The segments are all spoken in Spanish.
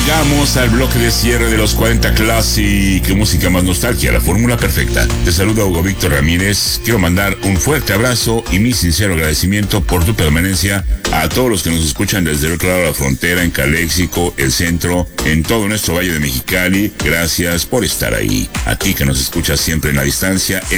Llegamos al bloque de cierre de los 40 Classic, música más nostalgia, la fórmula perfecta. Te saluda Hugo Víctor Ramírez. Quiero mandar un fuerte abrazo y mi sincero agradecimiento por tu permanencia a todos los que nos escuchan desde el otro lado de la frontera, en Caléxico, el centro, en todo nuestro Valle de Mexicali. Gracias por estar ahí. A ti que nos escuchas siempre en la distancia, en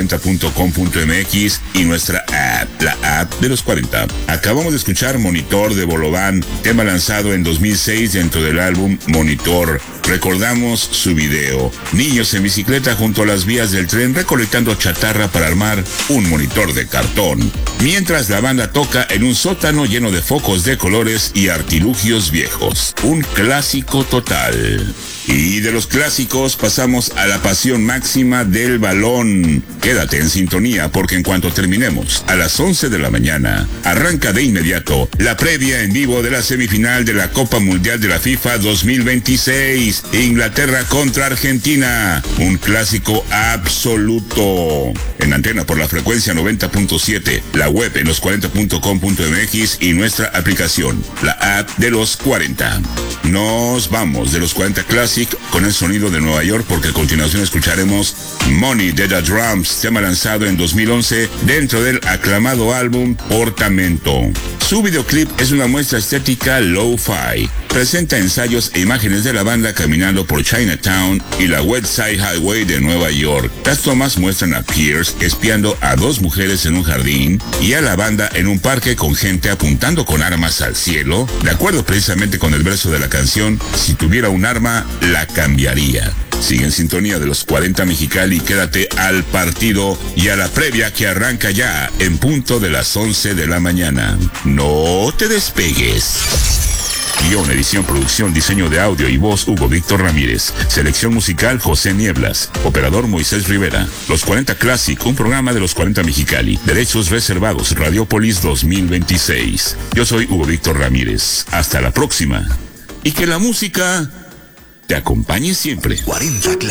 los40.com.mx y nuestra app, la app de los 40. Acabamos de escuchar Monitor de Bolobán, tema lanzado en 2006 dentro del álbum Monitor. Recordamos su video: niños en bicicleta junto a las vías del tren recolectando chatarra para armar un monitor de cartón, mientras la banda toca en un sótano lleno de focos de colores y artilugios viejos. Un clásico total. Y de los clásicos pasamos a la pasión máxima del balón. Quédate en sintonía porque en cuanto terminemos, a las 11 de la mañana, arranca de inmediato la previa en vivo de la semifinal de la Copa Mundial de la FIFA 2026, Inglaterra contra Argentina. Un clásico absoluto. En antena por la frecuencia 90.7, la web en los40.com.mx y nuestra aplicación, la app de los 40. Nos vamos de los 40 Classic con el sonido de Nueva York, porque a continuación escucharemos Money de The Drums, tema lanzado en 2011 dentro del aclamado álbum Portamento. Su videoclip es una muestra estética lo-fi. Presenta ensayos e imágenes de la banda caminando por Chinatown y la West Side Highway de Nueva York. Las tomas muestran a Pierce espiando a dos mujeres en un jardín y a la banda en un parque con gente apuntando con armas al cielo, de acuerdo precisamente con el verso de la canción: si tuviera un arma, la cambiaría. Sigue en sintonía de los 40 Mexicali, quédate al partido y a la previa que arranca ya en punto de las 11 de la mañana. No te despegues. Guión, edición, producción, diseño de audio y voz, Hugo Víctor Ramírez. Selección musical, José Nieblas. Operador, Moisés Rivera. Los 40 Classic, un programa de los 40 Mexicali. Derechos reservados, Radiopolis 2026. Yo soy Hugo Víctor Ramírez. Hasta la próxima. Y que la música te acompañe siempre. 40